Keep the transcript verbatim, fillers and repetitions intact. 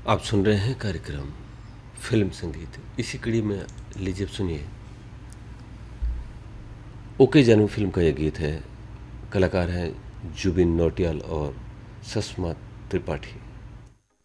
आप सुन रहे हैं कार्यक्रम फिल्म संगीत। इसी कड़ी में लीजिए सुनिए ओके जानू फिल्म का यह गीत है। कलाकार हैं जुबिन नौटियाल और सुषमा त्रिपाठी।